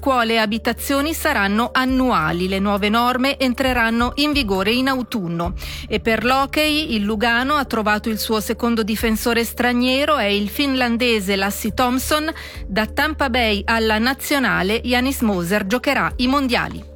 scuole e abitazioni saranno annuali. Le nuove norme entreranno in vigore in autunno. E per l'hockey il Lugano ha trovato il suo secondo difensore straniero, è il finlandese Lassi Thomson. Da Tampa Bay alla nazionale Janis Moser giocherà i mondiali.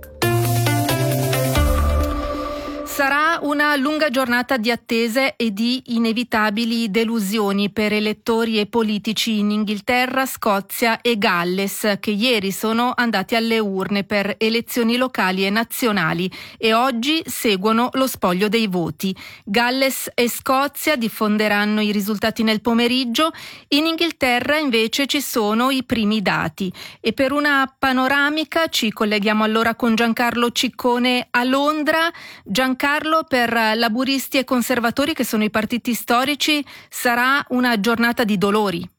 Sarà una lunga giornata di attese e di inevitabili delusioni per elettori e politici in Inghilterra, Scozia e Galles, che ieri sono andati alle urne per elezioni locali e nazionali e oggi seguono lo spoglio dei voti. Galles e Scozia diffonderanno i risultati nel pomeriggio, in Inghilterra invece ci sono i primi dati. E per una panoramica ci colleghiamo allora con Giancarlo Ciccone a Londra. Giancarlo, per laburisti e conservatori, che sono i partiti storici, sarà una giornata di dolori.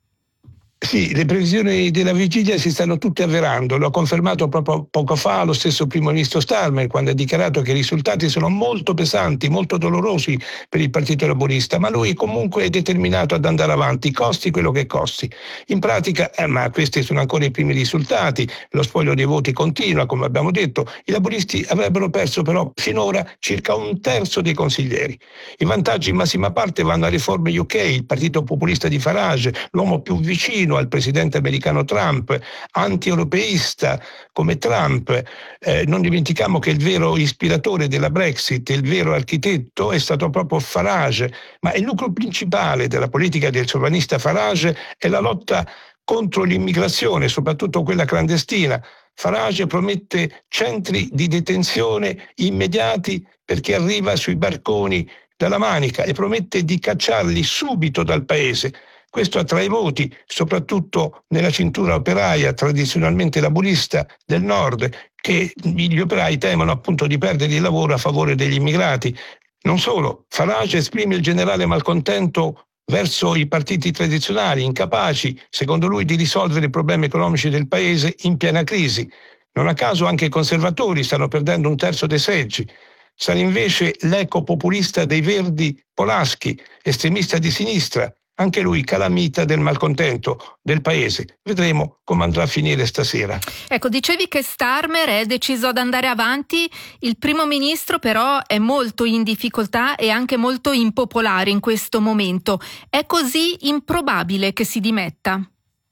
Sì, le previsioni della vigilia si stanno tutte avverando, lo ha confermato proprio poco fa lo stesso primo ministro Starmer, quando ha dichiarato che i risultati sono molto pesanti, molto dolorosi per il partito laburista, ma lui comunque è determinato ad andare avanti, costi quello che costi. In pratica, ma questi sono ancora i primi risultati, lo spoglio dei voti continua, come abbiamo detto, i laburisti avrebbero perso però finora circa un terzo dei consiglieri. I vantaggi in massima parte vanno a Riforme UK, il partito populista di Farage, l'uomo più vicino al presidente americano Trump, anti-europeista come Trump. Non dimentichiamo che il vero ispiratore della Brexit, il vero architetto, è stato proprio Farage, ma il nucleo principale della politica del sovranista Farage è la lotta contro l'immigrazione, soprattutto quella clandestina. Farage promette centri di detenzione immediati per chi arriva sui barconi dalla Manica e promette di cacciarli subito dal paese. Questo attrae voti, soprattutto nella cintura operaia tradizionalmente laburista del nord, che gli operai temono appunto di perdere il lavoro a favore degli immigrati. Non solo, Farage esprime il generale malcontento verso i partiti tradizionali, incapaci, secondo lui, di risolvere i problemi economici del paese in piena crisi. Non a caso anche i conservatori stanno perdendo un terzo dei seggi. Sarà invece l'eco populista dei Verdi Polaschi, estremista di sinistra, anche lui calamita del malcontento del paese. Vedremo come andrà a finire stasera. Ecco, dicevi che Starmer è deciso ad andare avanti, il primo ministro però è molto in difficoltà e anche molto impopolare in questo momento. È così improbabile che si dimetta?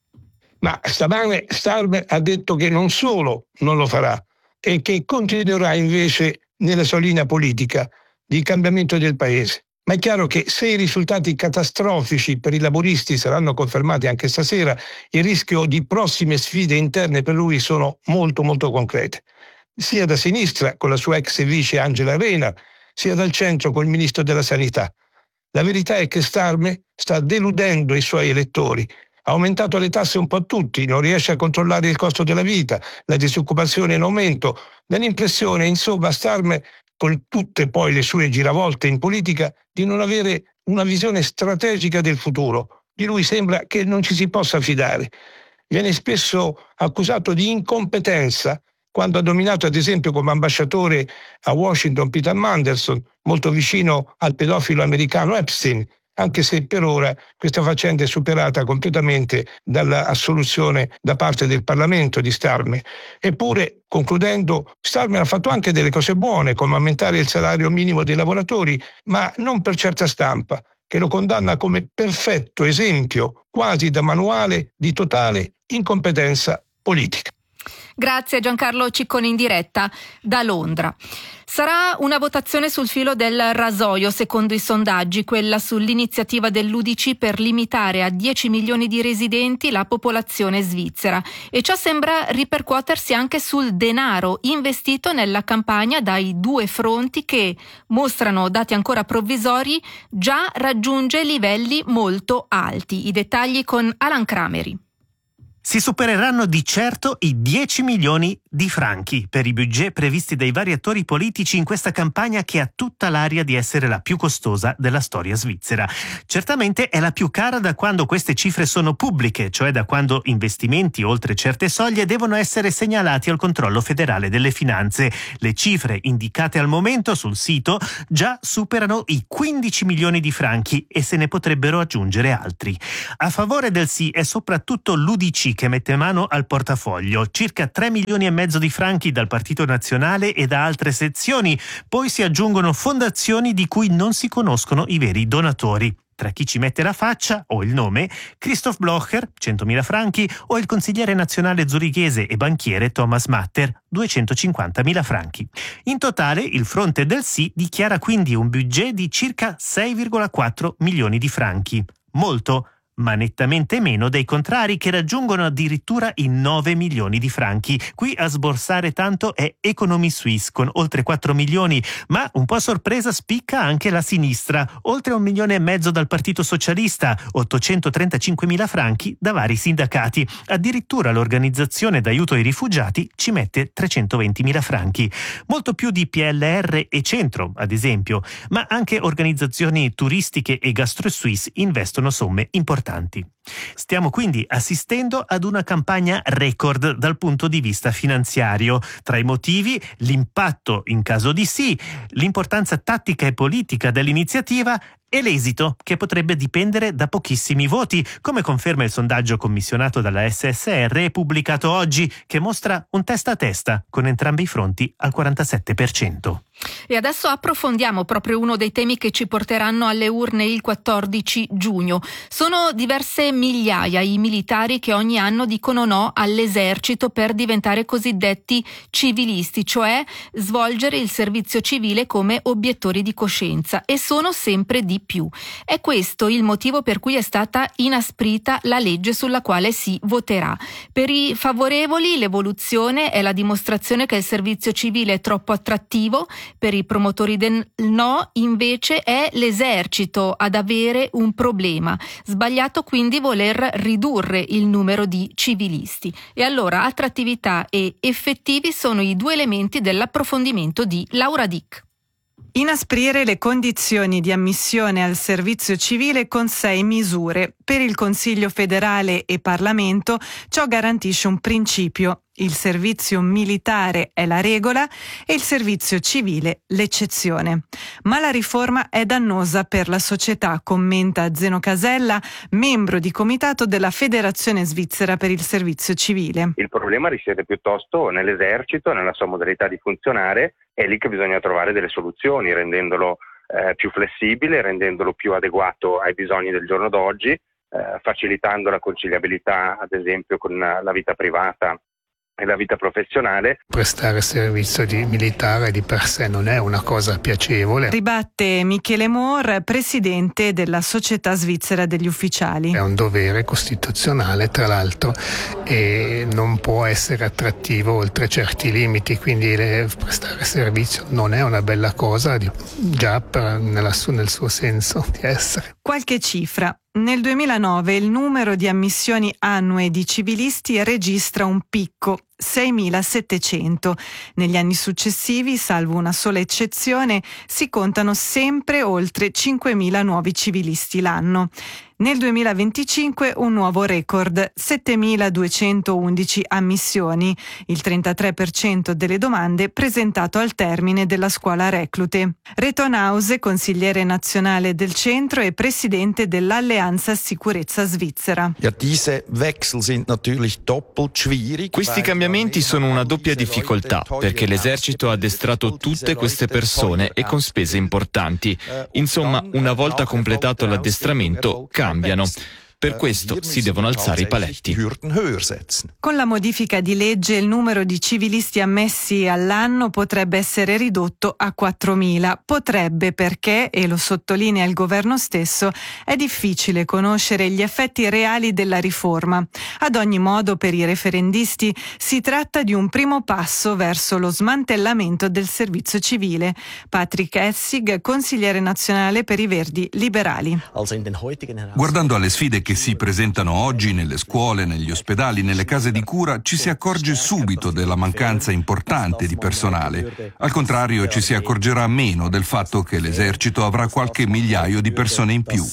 Ma stamane Starmer ha detto che non solo non lo farà, e che continuerà invece nella sua linea politica di cambiamento del paese. Ma è chiaro che se i risultati catastrofici per i laburisti saranno confermati anche stasera, il rischio di prossime sfide interne per lui sono molto molto concrete. Sia da sinistra con la sua ex vice Angela Rayner, sia dal centro col ministro della Sanità. La verità è che Starmer sta deludendo i suoi elettori. Ha aumentato le tasse un po' a tutti, non riesce a controllare il costo della vita, la disoccupazione è in aumento. Dà l'impressione, insomma, Starmer, con tutte poi le sue giravolte in politica, di non avere una visione strategica del futuro. Di lui sembra che non ci si possa fidare. Viene spesso accusato di incompetenza quando ha nominato ad esempio come ambasciatore a Washington Peter Mandelson, molto vicino al pedofilo americano Epstein, anche se per ora questa faccenda è superata completamente dall'assoluzione da parte del Parlamento di Starmer. Eppure, concludendo, Starmer ha fatto anche delle cose buone, come aumentare il salario minimo dei lavoratori, ma non per certa stampa, che lo condanna come perfetto esempio, quasi da manuale, di totale incompetenza politica. Grazie Giancarlo Ciccone in diretta da Londra. Sarà una votazione sul filo del rasoio, secondo i sondaggi, quella sull'iniziativa dell'UDC per limitare a 10 milioni di residenti la popolazione svizzera. E ciò sembra ripercuotersi anche sul denaro investito nella campagna dai due fronti che, mostrano dati ancora provvisori, già raggiunge livelli molto alti. I dettagli con Alan Crameri. Si supereranno di certo i 10 milioni di franchi per i budget previsti dai vari attori politici in questa campagna che ha tutta l'aria di essere la più costosa della storia svizzera. Certamente è la più cara da quando queste cifre sono pubbliche, cioè da quando investimenti oltre certe soglie devono essere segnalati al controllo federale delle finanze. Le cifre indicate al momento sul sito già superano i 15 milioni di franchi e se ne potrebbero aggiungere altri. A favore del sì è soprattutto l'UDC, che mette mano al portafoglio, circa 3 milioni e mezzo di franchi dal Partito Nazionale e da altre sezioni, poi si aggiungono fondazioni di cui non si conoscono i veri donatori. Tra chi ci mette la faccia o il nome, Christoph Blocher, 100.000 franchi, o il consigliere nazionale zurichese e banchiere Thomas Matter, 250.000 franchi. In totale, il fronte del sì dichiara quindi un budget di circa 6,4 milioni di franchi. Molto, ma nettamente meno dei contrari, che raggiungono addirittura i 9 milioni di franchi. Qui a sborsare tanto è Economie Suisse con oltre 4 milioni, ma un po' a sorpresa spicca anche la sinistra, oltre 1,5 milioni dal Partito Socialista, 835.000 franchi da vari sindacati. Addirittura l'organizzazione d'aiuto ai rifugiati ci mette 320.000 franchi, molto più di PLR e Centro, ad esempio, ma anche organizzazioni turistiche e Gastro Suisse investono somme importanti. Stiamo quindi assistendo ad una campagna record dal punto di vista finanziario. Tra i motivi, l'impatto in caso di sì, l'importanza tattica e politica dell'iniziativa e l'esito, che potrebbe dipendere da pochissimi voti, come conferma il sondaggio commissionato dalla SSR e pubblicato oggi, che mostra un testa a testa con entrambi i fronti al 47%. E adesso approfondiamo proprio uno dei temi che ci porteranno alle urne il 14 giugno. Sono diverse migliaia i militari che ogni anno dicono no all'esercito per diventare cosiddetti civilisti, cioè svolgere il servizio civile come obiettori di coscienza, e sono sempre di più. È questo il motivo per cui è stata inasprita la legge sulla quale si voterà. Per i favorevoli l'evoluzione è la dimostrazione che il servizio civile è troppo attrattivo. Per i promotori del no, invece, è l'esercito ad avere un problema. Sbagliato quindi voler ridurre il numero di civilisti. E allora attrattività e effettivi sono i due elementi dell'approfondimento di Laura Dick. Inasprire le condizioni di ammissione al servizio civile con 6 misure. Per il Consiglio federale e Parlamento ciò garantisce un principio: il servizio militare è la regola e il servizio civile l'eccezione. Ma la riforma è dannosa per la società, commenta Zeno Casella, membro di comitato della Federazione Svizzera per il Servizio Civile. Il problema risiede piuttosto nell'esercito, nella sua modalità di funzionare. È lì che bisogna trovare delle soluzioni, rendendolo più flessibile, rendendolo più adeguato ai bisogni del giorno d'oggi, facilitando la conciliabilità, ad esempio, con la vita privata e la vita professionale. Prestare servizio di militare di per sé non è una cosa piacevole. Ribatte Michele Mohr, presidente della Società Svizzera degli Ufficiali. È un dovere costituzionale, tra l'altro, e non può essere attrattivo oltre certi limiti, quindi prestare servizio non è una bella cosa, già nel suo senso di essere. Qualche cifra. Nel 2009 il numero di ammissioni annue di civilisti registra un picco, 6.700. Negli anni successivi, salvo una sola eccezione, si contano sempre oltre 5.000 nuovi civilisti l'anno. Nel 2025 un nuovo record, 7.211 ammissioni, il 33% delle domande presentato al termine della scuola reclute. Reto Nause, consigliere nazionale del centro e presidente dell'Alleanza Sicurezza Svizzera. Questi cambiamenti sono una doppia difficoltà, perché l'esercito ha addestrato tutte queste persone e con spese importanti. Insomma, una volta completato l'addestramento, cambiano. Per questo si devono alzare i paletti. Con la modifica di legge il numero di civilisti ammessi all'anno potrebbe essere ridotto a 4.000. Potrebbe perché, e lo sottolinea il governo stesso, è difficile conoscere gli effetti reali della riforma. Ad ogni modo, per i referendisti si tratta di un primo passo verso lo smantellamento del servizio civile. Patrick Essig, consigliere nazionale per i Verdi Liberali. Guardando alle sfide che si presentano oggi nelle scuole, negli ospedali, nelle case di cura, ci si accorge subito della mancanza importante di personale. Al contrario, ci si accorgerà meno del fatto che l'esercito avrà qualche migliaio di persone in più.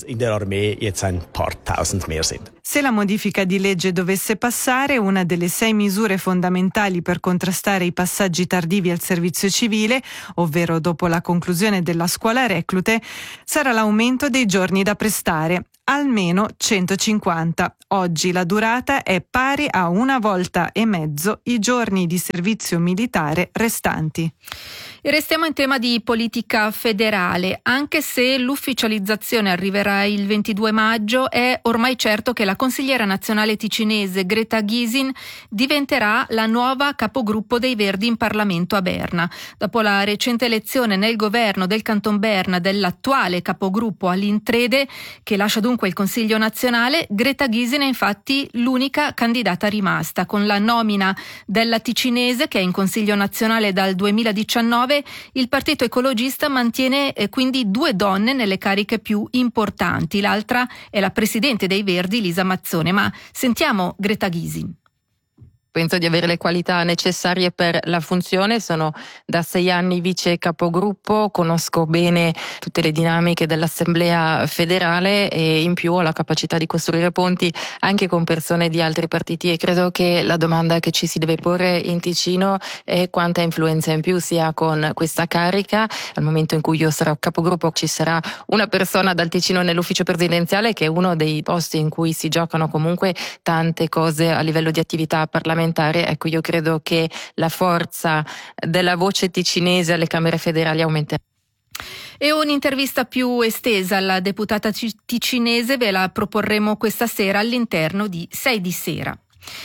Se la modifica di legge dovesse passare, una delle 6 misure fondamentali per contrastare i passaggi tardivi al servizio civile, ovvero dopo la conclusione della scuola reclute, sarà l'aumento dei giorni da prestare. almeno 150. Oggi la durata è pari a 1,5 volte i giorni di servizio militare restanti. E restiamo in tema di politica federale. Anche se l'ufficializzazione arriverà il 22 maggio, è ormai certo che la consigliera nazionale ticinese Greta Gysin diventerà la nuova capogruppo dei Verdi in Parlamento a Berna. Dopo la recente elezione nel governo del Canton Berna dell'attuale capogruppo Aline Trede, che lascia dunque il Consiglio nazionale, Greta Gysin è infatti l'unica candidata rimasta. Con la nomina della ticinese, che è in Consiglio nazionale dal 2019, il Partito Ecologista mantiene quindi 2 donne nelle cariche più importanti. L'altra è la presidente dei Verdi, Lisa Mazzone. Ma sentiamo Greta Gysin. Penso di avere le qualità necessarie per la funzione, sono da 6 anni vice capogruppo, conosco bene tutte le dinamiche dell'Assemblea federale e in più ho la capacità di costruire ponti anche con persone di altri partiti, e credo che la domanda che ci si deve porre in Ticino è quanta influenza in più si ha con questa carica. Al momento in cui io sarò capogruppo ci sarà una persona dal Ticino nell'ufficio presidenziale, che è uno dei posti in cui si giocano comunque tante cose a livello di attività parlamentare. Ecco, io credo che la forza della voce ticinese alle Camere federali aumenterà. E un'intervista più estesa alla deputata ticinese ve la proporremo questa sera all'interno di 6 di sera.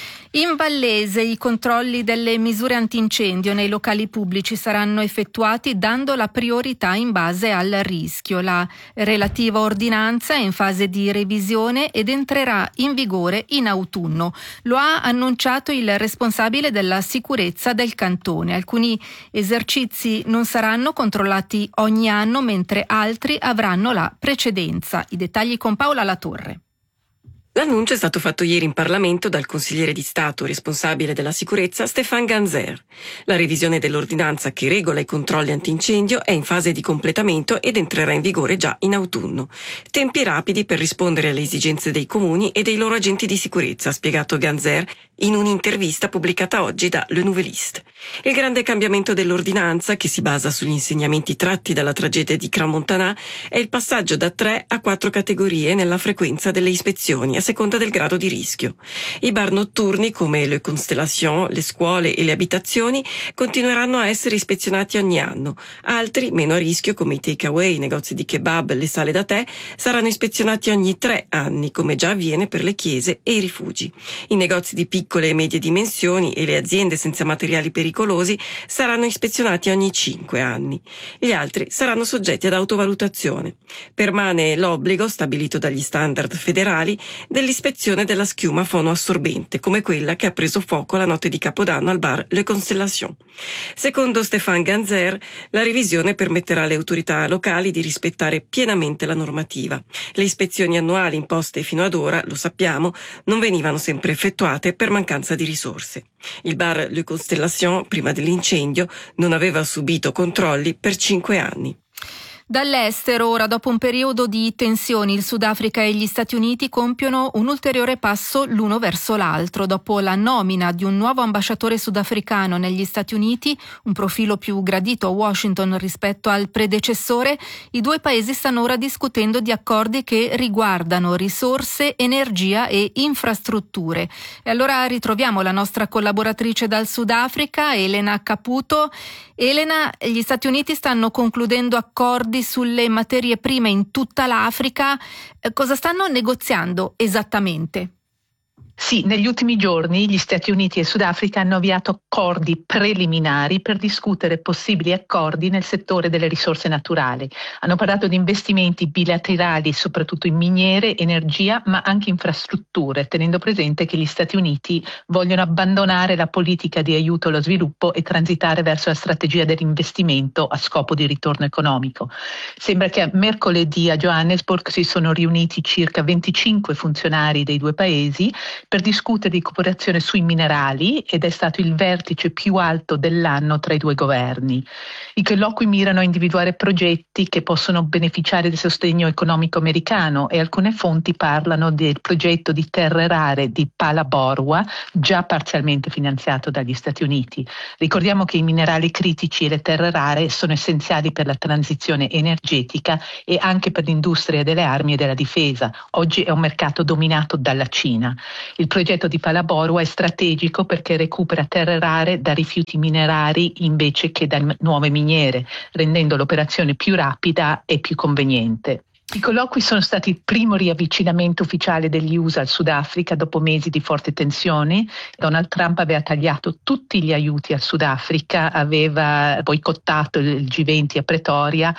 In Vallese i controlli delle misure antincendio nei locali pubblici saranno effettuati dando la priorità in base al rischio. La relativa ordinanza è in fase di revisione ed entrerà in vigore in autunno. Lo ha annunciato il responsabile della sicurezza del cantone. Alcuni esercizi non saranno controllati ogni anno, mentre altri avranno la precedenza. I dettagli con Paola Latorre. L'annuncio è stato fatto ieri in Parlamento dal consigliere di Stato responsabile della sicurezza Stéphane Ganzer. La revisione dell'ordinanza che regola i controlli antincendio è in fase di completamento ed entrerà in vigore già in autunno. Tempi rapidi per rispondere alle esigenze dei comuni e dei loro agenti di sicurezza, ha spiegato Ganzer in un'intervista pubblicata oggi da Le Nouvelliste. Il grande cambiamento dell'ordinanza, che si basa sugli insegnamenti tratti dalla tragedia di Crans-Montana, è il passaggio da 3 a 4 categorie nella frequenza delle ispezioni a seconda del grado di rischio. I bar notturni come le Constellation, le scuole e le abitazioni continueranno a essere ispezionati ogni anno. Altri, meno a rischio, come i takeaway, i negozi di kebab, le sale da tè, saranno ispezionati ogni 3 anni, come già avviene per le chiese e i rifugi. I negozi di piccole e medie dimensioni e le aziende senza materiali pericolosi saranno ispezionati ogni 5 anni. Gli altri saranno soggetti ad autovalutazione. Permane l'obbligo, stabilito dagli standard federali, dell'ispezione della schiuma fonoassorbente, come quella che ha preso fuoco la notte di Capodanno al bar Le Constellation. Secondo Stéphane Ganzer, la revisione permetterà alle autorità locali di rispettare pienamente la normativa. Le ispezioni annuali imposte fino ad ora, lo sappiamo, non venivano sempre effettuate per mancanza di risorse. Il bar Le Constellation, prima dell'incendio, non aveva subito controlli per 5 anni. Dall'estero, ora dopo un periodo di tensioni, il Sudafrica e gli Stati Uniti compiono un ulteriore passo l'uno verso l'altro. Dopo la nomina di un nuovo ambasciatore sudafricano negli Stati Uniti, un profilo più gradito a Washington rispetto al predecessore, i due paesi stanno ora discutendo di accordi che riguardano risorse, energia e infrastrutture. E allora ritroviamo la nostra collaboratrice dal Sudafrica, Elena Caputo. Elena, gli Stati Uniti stanno concludendo accordi sulle materie prime in tutta l'Africa. Cosa stanno negoziando esattamente? Sì, negli ultimi giorni gli Stati Uniti e Sudafrica hanno avviato accordi preliminari per discutere possibili accordi nel settore delle risorse naturali. Hanno parlato di investimenti bilaterali soprattutto in miniere, energia, ma anche infrastrutture, tenendo presente che gli Stati Uniti vogliono abbandonare la politica di aiuto allo sviluppo e transitare verso la strategia dell'investimento a scopo di ritorno economico. Sembra che mercoledì a Johannesburg si sono riuniti circa 25 funzionari dei due paesi per discutere di cooperazione sui minerali ed è stato il vertice più alto dell'anno tra i due governi. I colloqui mirano a individuare progetti che possono beneficiare del sostegno economico americano e alcune fonti parlano del progetto di terre rare di Phalaborwa, già parzialmente finanziato dagli Stati Uniti. Ricordiamo che i minerali critici e le terre rare sono essenziali per la transizione energetica e anche per l'industria delle armi e della difesa. Oggi è un mercato dominato dalla Cina. Il progetto di Phalaborwa è strategico perché recupera terre rare da rifiuti minerari invece che da nuove miniere, rendendo l'operazione più rapida e più conveniente. I colloqui sono stati il primo riavvicinamento ufficiale degli USA al Sudafrica dopo mesi di forti tensioni. Donald Trump aveva tagliato tutti gli aiuti al Sudafrica, aveva boicottato il G20 a Pretoria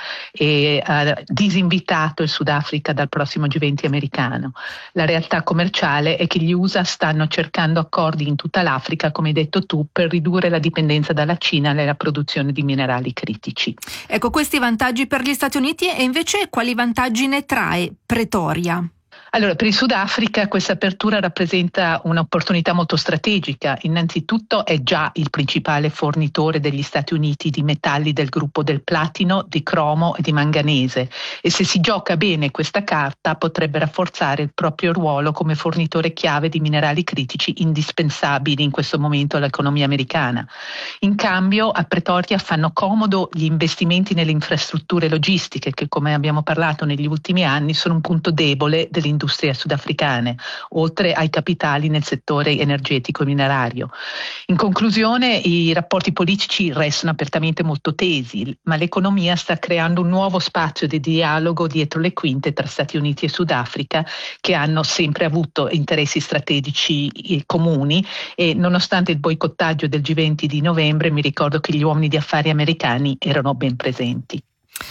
e ha disinvitato il Sudafrica dal prossimo G20 americano. La realtà commerciale è che gli USA stanno cercando accordi in tutta l'Africa, come hai detto tu, per ridurre la dipendenza dalla Cina nella produzione di minerali critici. Ecco, questi vantaggi per gli Stati Uniti, e invece quali vantaggi ne trae Pretoria? Allora, per il Sudafrica questa apertura rappresenta un'opportunità molto strategica. Innanzitutto è già il principale fornitore degli Stati Uniti di metalli del gruppo del platino, di cromo e di manganese e se si gioca bene questa carta potrebbe rafforzare il proprio ruolo come fornitore chiave di minerali critici indispensabili in questo momento all'economia americana. In cambio a Pretoria fanno comodo gli investimenti nelle infrastrutture logistiche che, come abbiamo parlato negli ultimi anni, sono un punto debole dell'industria sudafricane, oltre ai capitali nel settore energetico e minerario. In conclusione, i rapporti politici restano apertamente molto tesi, ma l'economia sta creando un nuovo spazio di dialogo dietro le quinte tra Stati Uniti e Sudafrica, che hanno sempre avuto interessi strategici comuni e nonostante il boicottaggio del G20 di novembre, mi ricordo che gli uomini di affari americani erano ben presenti.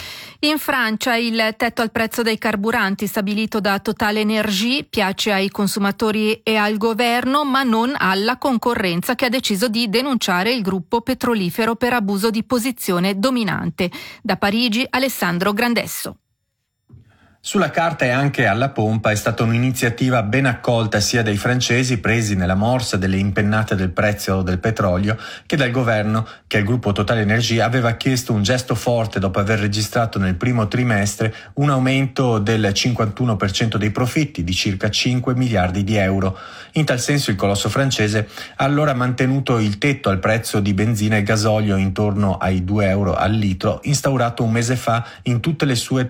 In Francia il tetto al prezzo dei carburanti stabilito da TotalEnergies piace ai consumatori e al governo, ma non alla concorrenza, che ha deciso di denunciare il gruppo petrolifero per abuso di posizione dominante. Da Parigi, Alessandro Grandesso. Sulla carta e anche alla pompa è stata un'iniziativa ben accolta sia dai francesi, presi nella morsa delle impennate del prezzo del petrolio, che dal governo, che il gruppo TotalEnergies aveva chiesto un gesto forte dopo aver registrato nel primo trimestre un aumento del 51% dei profitti, di circa 5 miliardi di euro. In tal senso il colosso francese ha allora mantenuto il tetto al prezzo di benzina e gasolio intorno ai 2 euro al litro, instaurato un mese fa in tutte le sue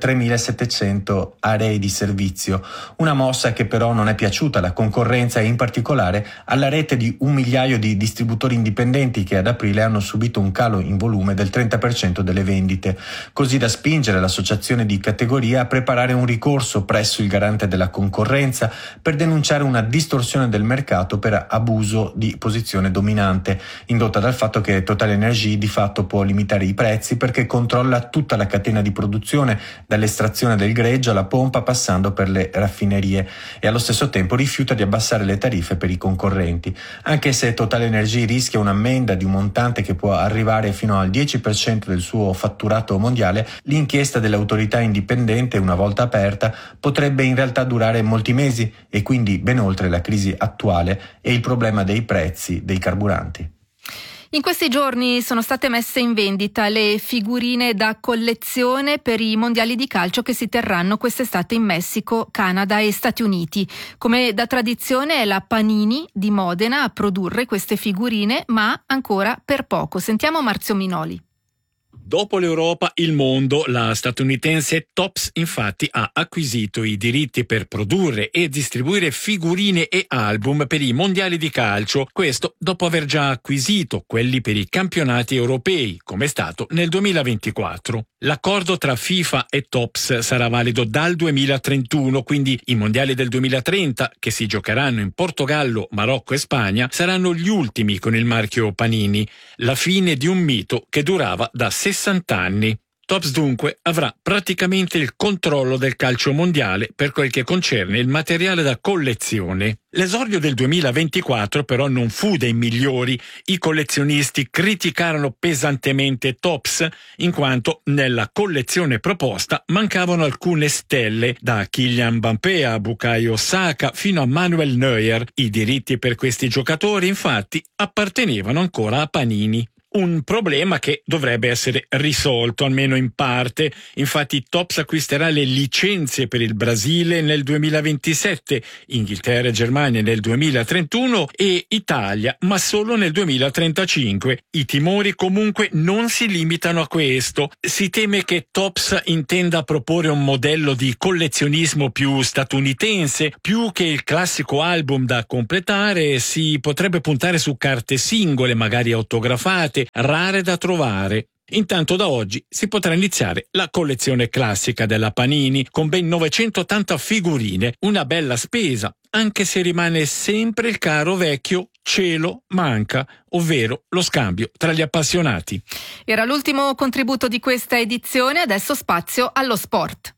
3.700 aree di servizio, una mossa che però non è piaciuta alla concorrenza e in particolare alla rete di 1 migliaio di distributori indipendenti che ad aprile hanno subito un calo in volume del 30% delle vendite, così da spingere l'associazione di categoria a preparare un ricorso presso il garante della concorrenza per denunciare una distorsione del mercato per abuso di posizione dominante, indotta dal fatto che TotalEnergies di fatto può limitare i prezzi perché controlla tutta la catena di produzione, dall'estrazione del greggio alla pompa passando per le raffinerie, e allo stesso tempo rifiuta di abbassare le tariffe per i concorrenti. Anche se TotalEnergies rischia un'ammenda di un montante che può arrivare fino al 10% del suo fatturato mondiale, l'inchiesta dell'autorità indipendente, una volta aperta, potrebbe in realtà durare molti mesi e quindi ben oltre la crisi attuale e il problema dei prezzi dei carburanti. In questi giorni sono state messe in vendita le figurine da collezione per i mondiali di calcio che si terranno quest'estate in Messico, Canada e Stati Uniti. Come da tradizione è la Panini di Modena a produrre queste figurine, ma ancora per poco. Sentiamo Marzio Minoli. Dopo l'Europa, il mondo, la statunitense Topps infatti ha acquisito i diritti per produrre e distribuire figurine e album per i mondiali di calcio, questo dopo aver già acquisito quelli per i campionati europei, come è stato nel 2024. L'accordo tra FIFA e Topps sarà valido dal 2031, quindi i mondiali del 2030, che si giocheranno in Portogallo, Marocco e Spagna, saranno gli ultimi con il marchio Panini, la fine di un mito che durava da 60 anni. Tops dunque avrà praticamente il controllo del calcio mondiale per quel che concerne il materiale da collezione. L'esordio del 2024 però non fu dei migliori. I collezionisti criticarono pesantemente Tops in quanto nella collezione proposta mancavano alcune stelle, da Kylian Mbappé a Bukayo Saka fino a Manuel Neuer. I diritti per questi giocatori infatti appartenevano ancora a Panini. Un problema che dovrebbe essere risolto, almeno in parte. Infatti Tops acquisterà le licenze per il Brasile nel 2027, Inghilterra e Germania nel 2031 e Italia, ma solo nel 2035. I timori comunque non si limitano a questo. Si teme che Tops intenda proporre un modello di collezionismo più statunitense. Più che il classico album da completare, si potrebbe puntare su carte singole, magari autografate, rare da trovare. Intanto da oggi si potrà iniziare la collezione classica della Panini con ben 980 figurine, una bella spesa, anche se rimane sempre il caro vecchio cielo manca, ovvero lo scambio tra gli appassionati. Era l'ultimo contributo di questa edizione, adesso spazio allo sport.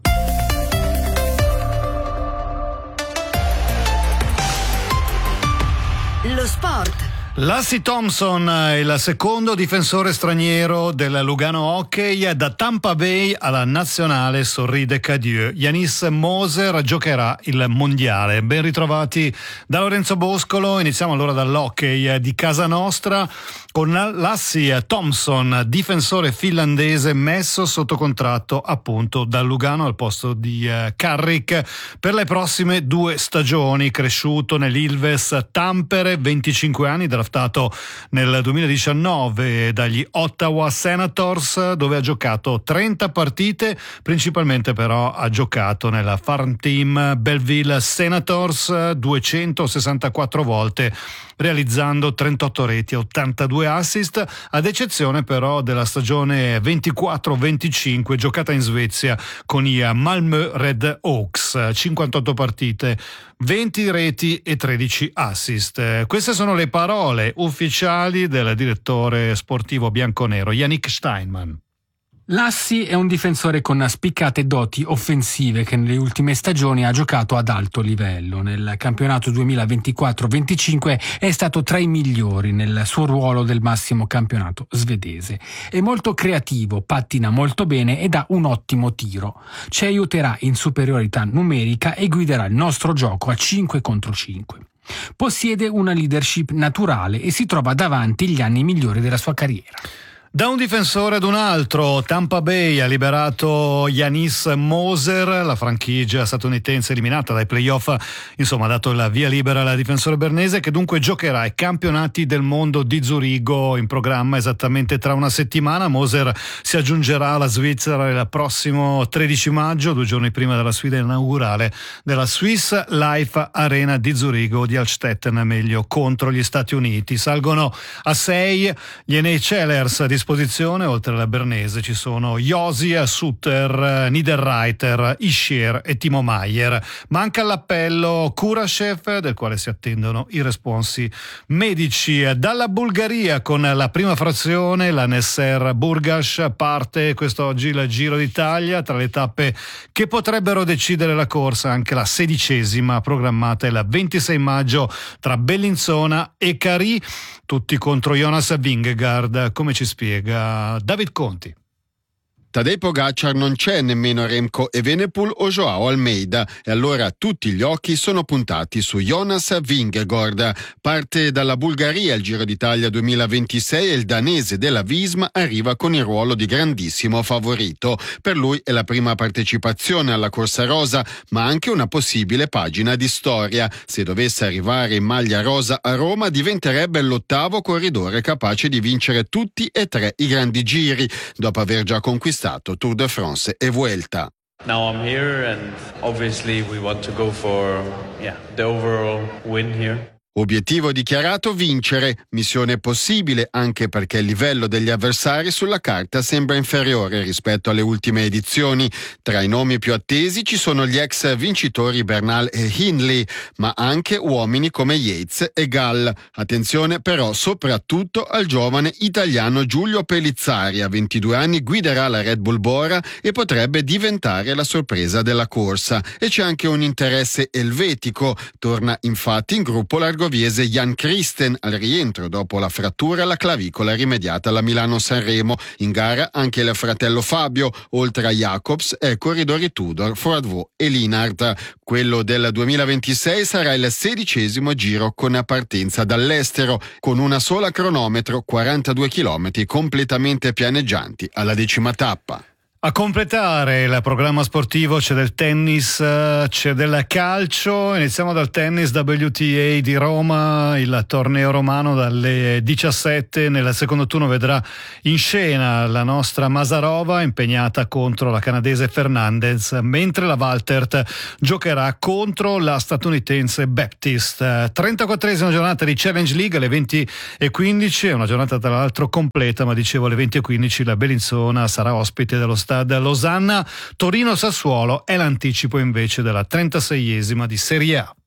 Lo sport. Lassie Thompson è il secondo difensore straniero del Lugano Hockey. Da Tampa Bay alla nazionale sorride Cadieux. Yanis Moser giocherà il mondiale. Ben ritrovati da Lorenzo Boscolo. Iniziamo allora dall'hockey di casa nostra con Lassie Thompson, difensore finlandese messo sotto contratto appunto dal Lugano al posto di Carrick per le prossime 2 stagioni. Cresciuto nell'Ilves Tampere, 25 anni, draftato nel 2019 dagli Ottawa Senators, dove ha giocato 30 partite, principalmente però ha giocato nella Farm Team Belleville Senators 264 volte, realizzando 38 reti e 82 assist, ad eccezione però della stagione 24-25 giocata in Svezia con i Malmö Red Hawks, 58 partite, 20 reti e 13 assist. Queste sono le parole ufficiali del direttore sportivo bianconero Yannick Steinman. Lassie è un difensore con spiccate doti offensive che nelle ultime stagioni ha giocato ad alto livello. Nel campionato 2024-25 è stato tra i migliori nel suo ruolo del massimo campionato svedese. È molto creativo, pattina molto bene ed ha un ottimo tiro. Ci aiuterà in superiorità numerica e guiderà il nostro gioco a 5 contro 5. Possiede una leadership naturale e si trova davanti gli anni migliori della sua carriera. Da un difensore ad un altro, Tampa Bay ha liberato Yanis Moser, la franchigia statunitense eliminata dai playoff, insomma ha dato il via libera al difensore bernese che dunque giocherà ai campionati del mondo di Zurigo in programma esattamente tra una settimana. Moser si aggiungerà alla Svizzera il prossimo 13 maggio, 2 giorni prima della sfida inaugurale della Swiss Life Arena di Zurigo di Altstetten, meglio, contro gli Stati Uniti. Salgono a 6 gli NHLers di disposizione. Oltre alla bernese ci sono Josi, Sutter, Niederreiter, Ischier e Timo Maier. Manca l'appello Kurashev, del quale si attendono i responsi medici. Dalla Bulgaria con la prima frazione la Nesser Burgas parte quest'oggi il Giro d'Italia. Tra le tappe che potrebbero decidere la corsa anche la 16ª programmata il 26 maggio tra Bellinzona e Cari, tutti contro Jonas Vingegaard, come ci spiega David Conti. Tadej Pogacar non c'è, nemmeno Remco Evenepoel o Joao Almeida, e allora tutti gli occhi sono puntati su Jonas Vingegaard. Parte dalla Bulgaria il Giro d'Italia 2026 e il danese della Visma arriva con il ruolo di grandissimo favorito. Per lui è la prima partecipazione alla corsa rosa, ma anche una possibile pagina di storia. Se dovesse arrivare in maglia rosa a Roma diventerebbe l'8º corridore capace di vincere tutti e 3 i grandi giri, dopo aver già conquistato Tour de France e Vuelta. Now I'm here and obviously we want to go for the overall win here. Obiettivo dichiarato: vincere. Missione possibile anche perché il livello degli avversari sulla carta sembra inferiore rispetto alle ultime edizioni. Tra i nomi più attesi ci sono gli ex vincitori Bernal e Hindley, ma anche uomini come Yates e Gall. Attenzione però soprattutto al giovane italiano Giulio Pellizzari, a 22 anni guiderà la Red Bull Bora e potrebbe diventare la sorpresa della corsa. E c'è anche un interesse elvetico. Torna infatti in gruppo l'argoviese Jan Christen al rientro dopo la frattura alla clavicola rimediata alla Milano-Sanremo. In gara anche il fratello Fabio, oltre a Jacobs, e corridori Tudor, Froidevaux e Linhart. Quello del 2026 sarà il 16° giro con partenza dall'estero, con una sola cronometro, 42 km completamente pianeggianti alla 10ª tappa. A completare il programma sportivo c'è del tennis, c'è del calcio. Iniziamo dal tennis WTA di Roma, il torneo romano dalle 17. Nel secondo turno vedrà in scena la nostra Masarova impegnata contro la canadese Fernandez, mentre la Waltert giocherà contro la statunitense Baptist. 34esima giornata di Challenge League alle 20:15, è una giornata tra l'altro completa, ma dicevo alle 20:15 la Bellinzona sarà ospite dello Stade Losanna. Torino-Sassuolo è l'anticipo invece della 36esima di Serie A.